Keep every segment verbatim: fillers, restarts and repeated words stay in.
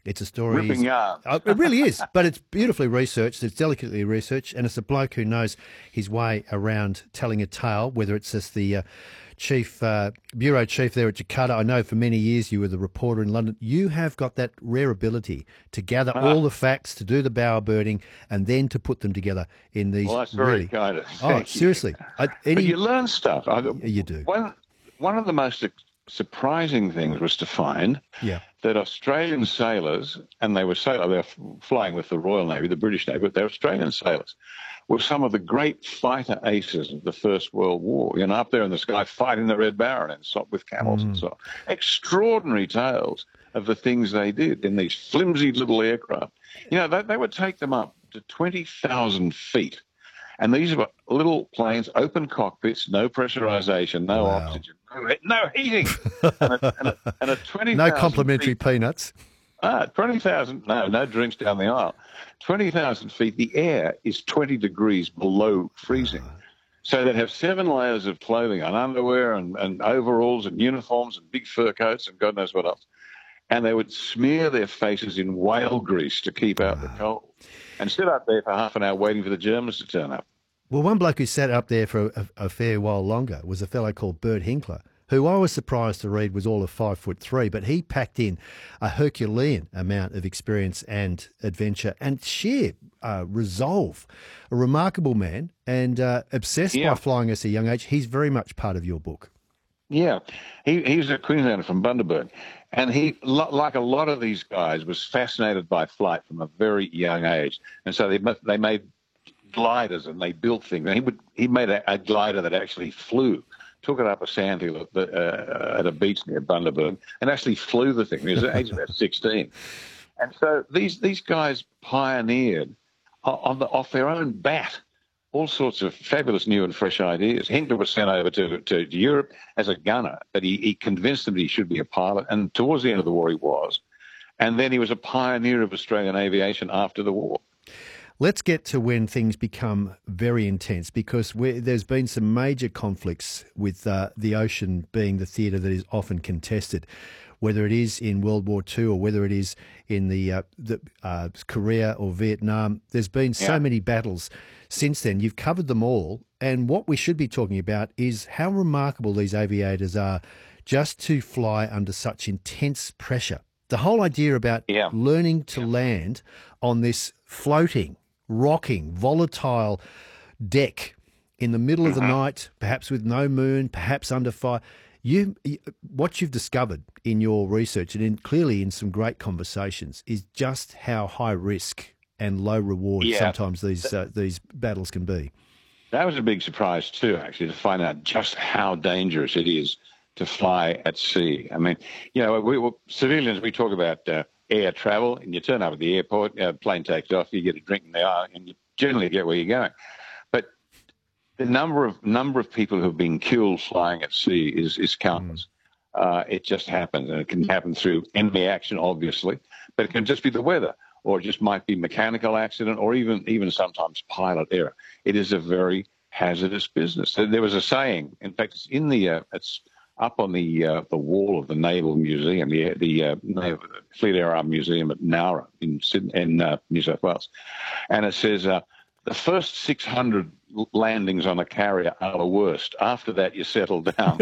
It's a story. Ripping yarn. Oh, it really is, but it's beautifully researched. It's delicately researched, and it's a bloke who knows his way around telling a tale. Whether it's just the uh, chief uh, bureau chief there at Jakarta, I know for many years you were the reporter in London. You have got that rare ability to gather Ah. all the facts, to do the bower-birding, and then to put them together in these. Well, that's very really, kind of. oh, Thank you. seriously, I, any, But you learn stuff. I, you do. One, one of the most surprising things was to find Yeah. that Australian sailors, and they were sail- they were flying with the Royal Navy, the British Navy, but they're Australian sailors, were some of the great fighter aces of the First World War. You know, up there in the sky fighting the Red Baron and so with camels Mm. and so on. Extraordinary tales of the things they did in these flimsy little aircraft. You know, they, they would take them up to twenty thousand feet. And these were little planes, open cockpits, no pressurization, no Wow. oxygen, no, no heating, and a, and a, and a twenty No thousand complimentary feet, peanuts. ah, twenty thousand, no, no drinks down the aisle. twenty thousand feet, the air is twenty degrees below freezing. So they'd have seven layers of clothing on, underwear and, and overalls and uniforms and big fur coats and God knows what else. And they would smear their faces in whale grease to keep out the cold and sit up there for half an hour waiting for the Germans to turn up. Well, one bloke who sat up there for a, a fair while longer was a fellow called Bert Hinkler, who I was surprised to read was all of five foot three, but he packed in a Herculean amount of experience and adventure and sheer uh, resolve. A remarkable man and uh, obsessed Yeah. by flying at a young age. He's very much part of your book. Yeah, he, he was a Queenslander from Bundaberg. And he, lo- like a lot of these guys, was fascinated by flight from a very young age. And so they ma- they made gliders and they built things. And he would he made a, a glider that actually flew, took it up a sandhill at, the, uh, at a beach near Bundaberg, and actually flew the thing. He was age about sixteen. And so these these guys pioneered o- on the, off their own bat all sorts of fabulous new and fresh ideas. Hinkler was sent over to, to Europe as a gunner, but he, he convinced them that he should be a pilot. And towards the end of the war, he was. And then he was a pioneer of Australian aviation after the war. Let's get to when things become very intense, because we there's been some major conflicts with uh, the ocean being the theatre that is often contested, whether it is in World War Two or whether it is in the, uh, the uh, Korea or Vietnam. There's been so Yeah. many battles since then. You've covered them all, and what we should be talking about is how remarkable these aviators are just to fly under such intense pressure. The whole idea about Yeah. learning to land on this floating, rocking, volatile deck in the middle of the night, perhaps with no moon, perhaps under fire. You, what you've discovered in your research and in, clearly in some great conversations is just how high risk and low reward Yeah. sometimes these uh, these battles can be. That was a big surprise, too, actually, to find out just how dangerous it is to fly at sea. I mean, you know, we, we civilians, we talk about uh, air travel, and you turn up at the airport, uh, plane takes off, you get a drink in the eye, and you generally get where you're going. But the number of number of people who've been killed flying at sea is is countless. Mm. Uh, it just happens, and it can happen through enemy action, obviously, but it can just be the weather, or it just might be mechanical accident, or even even sometimes pilot error. It is a very hazardous business. There was a saying, in fact, it's in the uh, it's up on the uh, the wall of the Naval Museum, the the uh, Naval Fleet Air Arm Museum at Nowra in Sydney, in uh, New South Wales, and it says uh, the first six hundred landings on a carrier are the worst. After that, you settle down.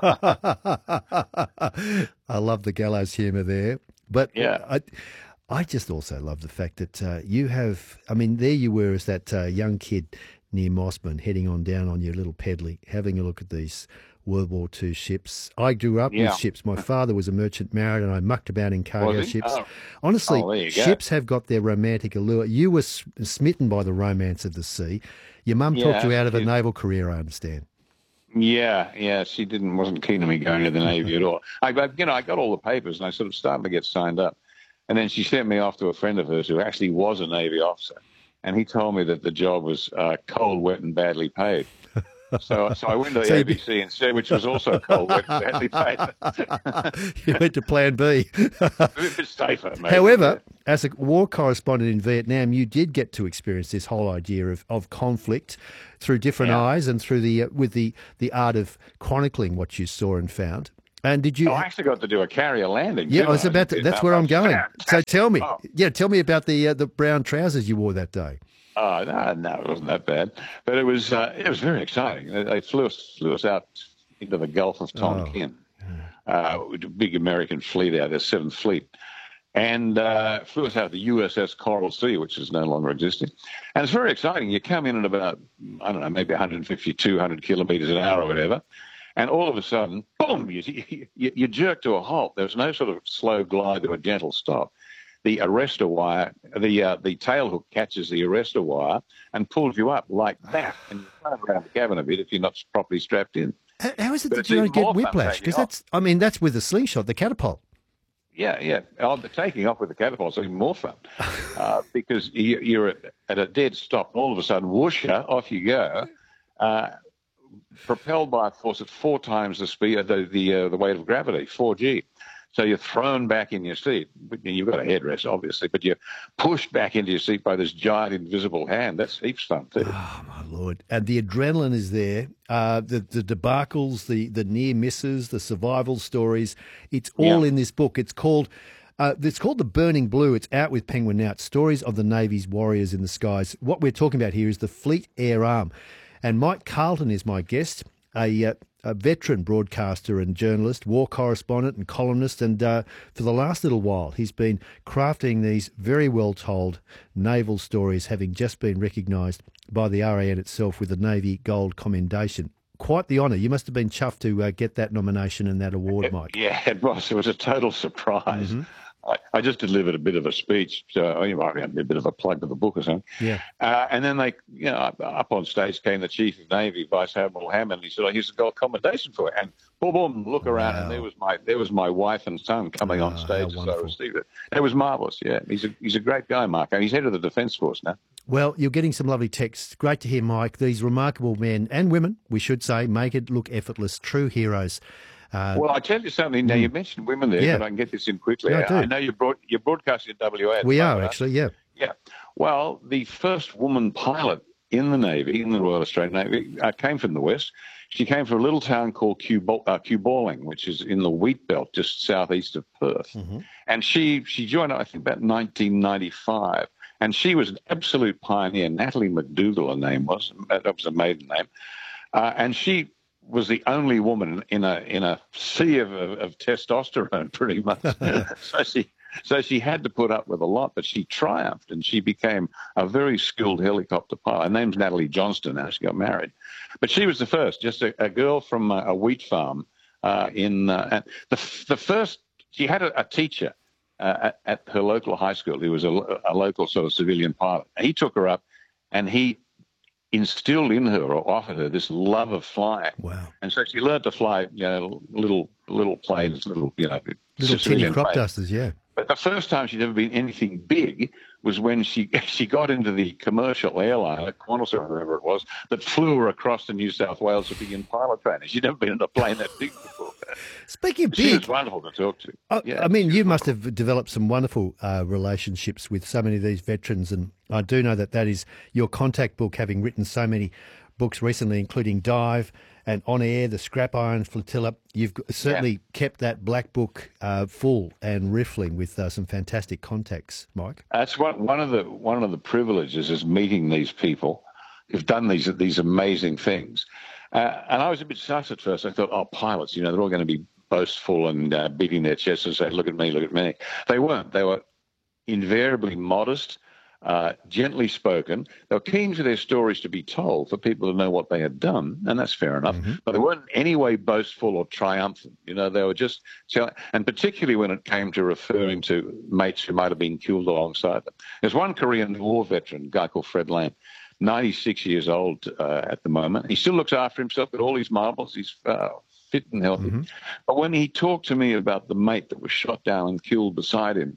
I love the gallows humour there, but Yeah. I, I just also love the fact that uh, you have. I mean, there you were as that uh, young kid near Mossman, heading on down on your little pedley, having a look at these World War Two ships. I grew up Yeah. with ships. My father was a merchant mariner, and I mucked about in cargo Was he? ships. Oh. Honestly, Oh, there you go. ships have got their romantic allure. You were s- smitten by the romance of the sea. Your mum Yeah, talked you out of a she- naval career, I understand. Yeah, yeah, she didn't wasn't keen on me going to the Navy at all. I, I- you know, I got all the papers and I sort of started to get signed up, and then she sent me off to a friend of hers who actually was a Navy officer, and he told me that the job was uh, cold, wet, and badly paid. So, so I went to the So you- A B C instead, which was also cold, wet, and badly paid. You went to Plan B. A bit safer, maybe. However, as a war correspondent in Vietnam, you did get to experience this whole idea of, of conflict through different Yeah. eyes and through the uh, with the the art of chronicling what you saw and found. And did you? Oh, I actually got to do a carrier landing. Yeah, I didn't was about to. That's where I'm going. So tell me, Oh. yeah, tell me about the uh, the brown trousers you wore that day. Oh no, no, it wasn't that bad, but it was uh, it was very exciting. They, they flew us flew us out into the Gulf of Tonkin, oh. uh, with a big American fleet out there, Seventh Fleet, and uh, flew us out the U S S Coral Sea, which is no longer existing. And it's very exciting. You come in at about, I don't know, maybe one fifty, two hundred kilometres an hour or whatever, and all of a sudden, boom, you, you, you jerk to a halt. There's no sort of slow glide to a gentle stop. The arrestor wire, the uh, the tail hook catches the arrestor wire and pulls you up like that, and you turn around the cabin a bit if you're not properly strapped in. How, how is it But that it's you don't even get more fun whiplash? taking Because off. that's, I mean, that's with the slingshot, the catapult. Yeah, yeah. Oh, the taking off with the catapult is even more fun uh, because you, you're at, at a dead stop, and all of a sudden, whoosha, off you go, uh, propelled by a force at four times the speed, the the, uh, the weight of gravity, four G. So you're thrown back in your seat. You've got a headrest, obviously, but you're pushed back into your seat by this giant invisible hand. That's heaps fun too. Oh, my Lord. And the adrenaline is there, uh, the, the debacles, the, the near misses, the survival stories. It's all Yeah. in this book. It's called uh, it's called The Burning Blue. It's out with Penguin now. It's stories of the Navy's warriors in the skies. What we're talking about here is the Fleet Air Arm. And Mike Carlton is my guest, a, uh, a veteran broadcaster and journalist, war correspondent and columnist. And uh, for the last little while, he's been crafting these very well-told naval stories, having just been recognised by the R A N itself with the Navy Gold Commendation. Quite the honour. You must have been chuffed to uh, get that nomination and that award, Mike. Yeah, it was. It was a total surprise. Mm-hmm. I, I just delivered a bit of a speech, so you know, a bit of a plug to the book or something. Yeah. Uh, and then they, you know, up, up on stage came the Chief of Navy, Vice Admiral Hammond. He said, "Oh, here's a gold commendation for it." And boom, boom, look around, Wow. and there was my there was my wife and son coming Oh, on how stage as I wonderful. received it. It was marvellous. Yeah, he's a he's a great guy, Mark, and he's head of the Defence Force now. Well, you're getting some lovely texts. Great to hear, Mike. These remarkable men and women, we should say, make it look effortless. True heroes. Uh, Well, I tell you something. Now you mentioned women there, Yeah. but I can get this in quickly. Yeah, I do. I know you're, broad, you're broadcasting at W A. at the we are, moment, actually, yeah. Yeah. Well, the first woman pilot in the Navy, in the Royal Australian Navy, uh, came from the West. She came from a little town called Cubal- uh, Cuballing, which is in the wheat belt just southeast of Perth. Mm-hmm. And she she joined, I think, about nineteen ninety-five. And she was an absolute pioneer. Natalie McDougall, her name was. That was a maiden name. Uh, and she was the only woman in a in a sea of, of, of testosterone, pretty much. so she so she had to put up with a lot, but she triumphed and she became a very skilled helicopter pilot. Her name's Natalie Johnston. Now she got married, but she was the first, just a, a girl from a, a wheat farm uh, in uh, and the the first. She had a, a teacher uh, at, at her local high school who was a, a local sort of civilian pilot. He took her up, and he instilled in her or offered her this love of flying. Wow. And so she learned to fly, you know, little little planes, little, you know, Little tinny civilian crop planes. dusters, yeah. But the first time she'd ever been anything big was when she she got into the commercial airliner, Qantas or whatever it was, that flew her across to New South Wales to begin pilot training. She'd never been in a plane that big before. Speaking of She was big, wonderful to talk to. I, Yeah. I mean, you must have developed some wonderful uh, relationships with so many of these veterans, and I do know that that is your contact book, having written so many books recently, including Dive and On Air, The Scrap Iron Flotilla. You've g- certainly Yeah. kept that black book uh, full and riffling with uh, some fantastic contacts, Mike. That's what one of the one of the privileges is meeting these people who've done these these amazing things. Uh, and I was a bit sus at first. I thought, oh, pilots, you know, they're all going to be boastful and uh, beating their chests and say, look at me, look at me. They weren't. They were invariably modest, uh, gently spoken. They were keen for their stories to be told, for people to know what they had done, and that's fair enough. Mm-hmm. But they weren't in any way boastful or triumphant. You know, they were just, and particularly when it came to referring to mates who might have been killed alongside them. There's one Korean War veteran, a guy called Fred Lam, ninety-six years old uh, at the moment. He still looks after himself, but all his marbles, he's uh, fit and healthy. Mm-hmm. But when he talked to me about the mate that was shot down and killed beside him,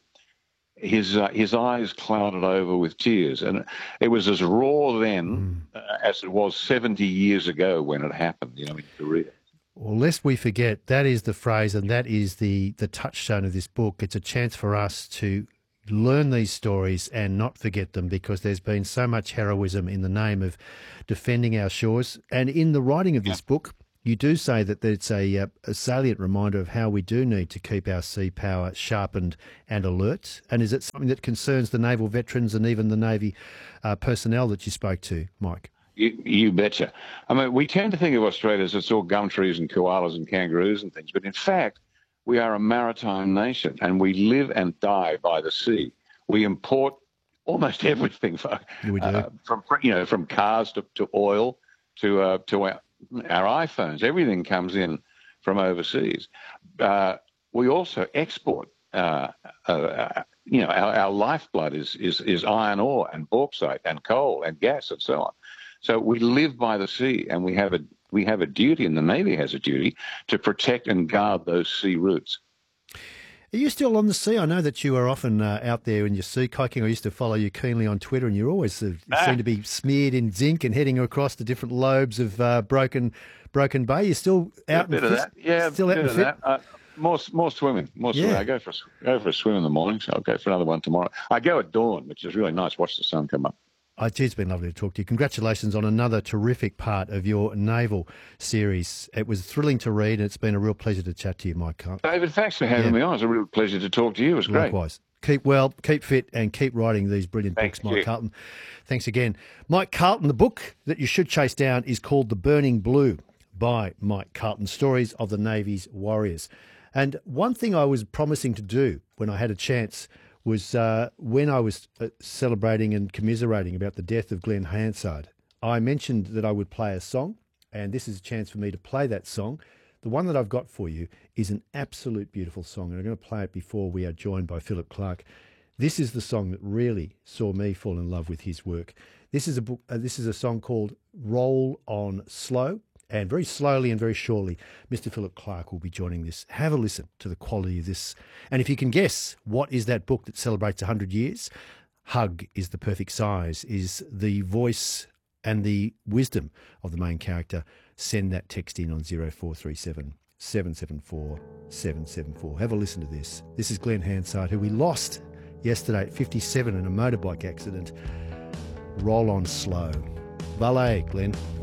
his uh, his eyes clouded over with tears, and it was as raw then Mm. uh, as it was seventy years ago when it happened. You know, in Korea. Well, lest we forget, that is the phrase and that is the, the touchstone of this book. It's a chance for us to learn these stories and not forget them, because there's been so much heroism in the name of defending our shores. And in the writing of this book, you do say that it's a, uh, a salient reminder of how we do need to keep our sea power sharpened and alert. And is it something that concerns the naval veterans and even the Navy uh, personnel that you spoke to, Mike? You, you betcha. I mean, we tend to think of Australia as it's all gum trees and koalas and kangaroos and things, but in fact, we are a maritime nation and we live and die by the sea. We import almost everything from, we do. Uh, from you know, from cars to, to oil to uh, to our, our iPhones. Everything comes in from overseas. Uh, we also export. Uh, uh, you know, our, our lifeblood is, is is iron ore and bauxite and coal and gas and so on. So we live by the sea, and we have a we have a duty, and the Navy has a duty to protect and guard those sea routes. Are you still on the sea? I know that you are often uh, out there in your sea kayaking. I used to follow you keenly on Twitter, and you're always uh, ah. seem to be smeared in zinc and heading across the different lobes of uh, Broken Broken Bay. You're still out a bit in of that, yeah, still a bit out of that. Uh, more more swimming, more swimming. Yeah. I go for a, go for a swim in the morning, so I'll go for another one tomorrow. I go at dawn, which is really nice. Watch the sun come up. Oh, gee, it's been lovely to talk to you. Congratulations on another terrific part of your naval series. It was thrilling to read, and it's been a real pleasure to chat to you, Mike Carlton. David, thanks for having yeah. me on. It's a real pleasure to talk to you. It was great. Likewise. Keep well, keep fit, and keep writing these brilliant Thank books, Mike you. Carlton. Thanks again. Mike Carlton, the book that you should chase down is called The Burning Blue by Mike Carlton, Stories of the Navy's Warriors. And one thing I was promising to do when I had a chance was uh, when I was uh, celebrating and commiserating about the death of Glenn Hansard, I mentioned that I would play a song, and this is a chance for me to play that song. The one that I've got for you is an absolute beautiful song, and I'm going to play it before we are joined by Philip Clark. This is the song that really saw me fall in love with his work. This is a book. Uh, this is a song called Roll On Slow. And very slowly and very surely, Mister Philip Clark will be joining this. Have a listen to the quality of this. And if you can guess what is that book that celebrates one hundred years, Hug is the perfect size, is the voice and the wisdom of the main character. Send that text in on zero four three seven, seven seven four, seven seven four. Have a listen to this. This is Glenn Hansard, who we lost yesterday at fifty-seven in a motorbike accident. Roll On Slow. Valet, Glenn.